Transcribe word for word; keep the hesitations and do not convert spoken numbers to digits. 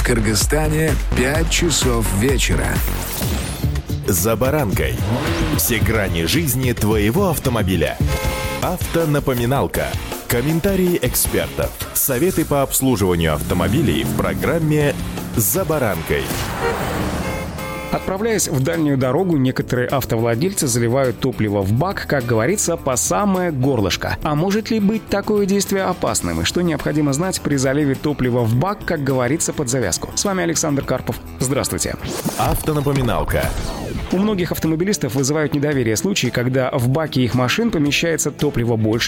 Кыргызстане пять часов вечера. «За баранкой». Все грани жизни твоего автомобиля. Автонапоминалка. Комментарии экспертов. Советы по обслуживанию автомобилей в программе «За баранкой». Отправляясь в дальнюю дорогу, некоторые автовладельцы заливают топливо в бак, как говорится, по самое горлышко. А может ли быть такое действие опасным? И что необходимо знать при заливе топлива в бак, как говорится, под завязку? С вами Александр Карпов. Здравствуйте. Автонапоминалка. У многих автомобилистов вызывают недоверие случаи, когда в баке их машин помещается топливо больше,